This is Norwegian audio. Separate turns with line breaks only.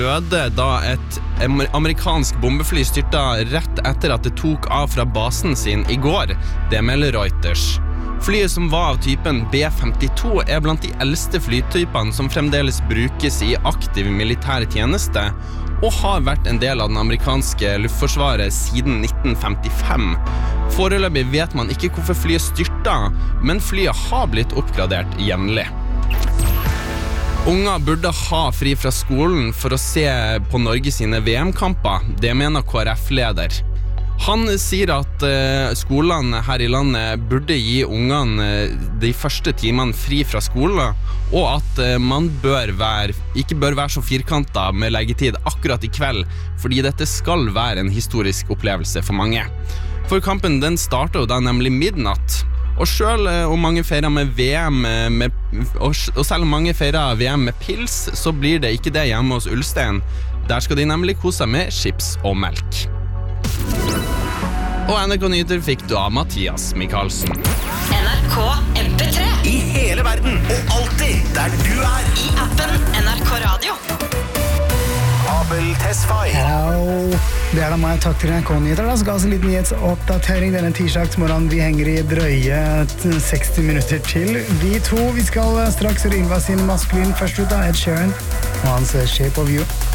døde da et amerikansk bombefly styrta rett etter at det tok av fra basen sin i går, det melder Reuters. Flyet som var av typen B-52 blant de eldste flytypene som fremdeles brukes i aktiv militær tjeneste, og har vært en del av den amerikanske luftforsvaret siden 1955. Foreløpig vet man ikke hvorfor flyet styrta, men flyet har blitt oppgradert jevnlig. Unger burde ha fri fra skolen for å se på Norge sine VM-kamper, det mener KrF-leder. Han sier at skolene her i landet burde gi ungene de første timene fri fra skolen, og at man ikke bør være så firkantet med leggetid akkurat i kveld, fordi dette skal være en historisk opplevelse for mange. For kampen den starter jo da nemlig midnatt, og selv om mange feirer med VM og selv om mange feirer VM med pils, så blir det ikke det hjemme hos Ulstein. Der skal de nemlig kose seg med chips og melk. Og NRK Nyheter fikk du av Mathias Michaelsen.
NRK MP3
I hele verden, og alltid der du er.
I appen NRK Radio.
Abel Tesfaye.
Det da meg. Takk til NRK Nyheter. Da skal en liten nyhetsoppdatering denne tirsdagsmorgen. Vi henger I drøye 60 minutter til. Vi skal straks Ylva sin maskulin. Først ut av Ed Sheeran og hans Shape of You.